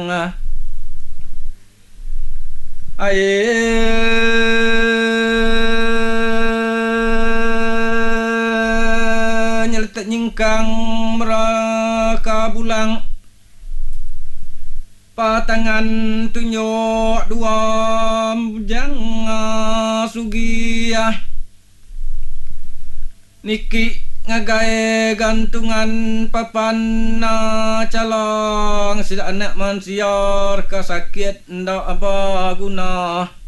Nyeletak nyingkang meraka bulang patangan tunjuk dua bujang sugiah niki ngagai gantungan papan calong sida anak mansior kasakit ndak apa guna